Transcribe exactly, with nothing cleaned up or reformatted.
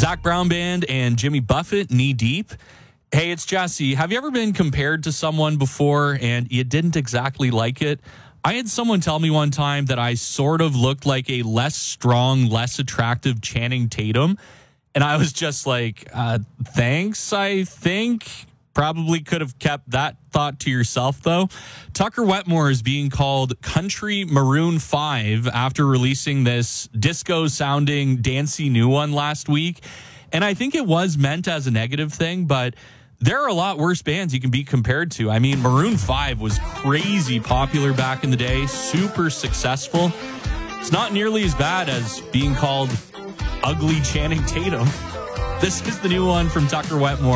Zach Brown Band and Jimmy Buffett, Knee Deep. Hey, it's Jesse. Have you ever been compared to someone before and you didn't exactly like it? I had someone tell me one time that I sort of looked like a less strong, less attractive Channing Tatum. And I was just like, uh, thanks, I think. Probably could have kept that thought to yourself, though. Tucker Wetmore is being called Country Maroon five after releasing this disco-sounding, dancey new one last week. And I think it was meant as a negative thing, but there are a lot worse bands you can be compared to. I mean, Maroon five was crazy popular back in the day, super successful. It's not nearly as bad as being called ugly Channing Tatum. This is the new one from Tucker Wetmore.